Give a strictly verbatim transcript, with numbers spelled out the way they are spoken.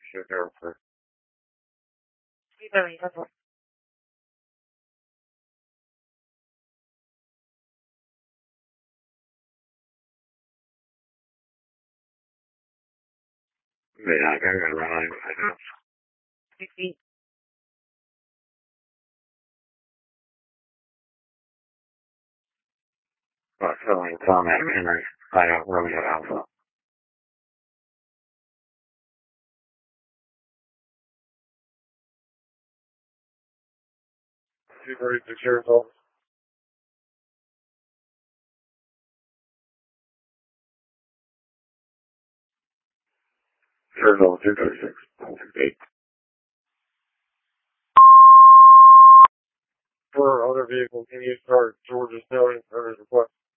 Should go for. Very helpful. Yeah, I gotta run. I know. Six feet. But filling comment, Henry. I don't really get alpha. Two thirty-six years old. Years old, two thirty-six. Eight. For other vehicles, can you start Georgia Snowden service request?